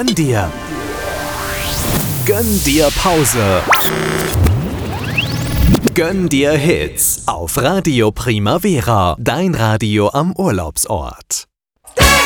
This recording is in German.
Gönn dir Pause. Gönn dir Hits auf Radio Primavera, dein Radio am Urlaubsort.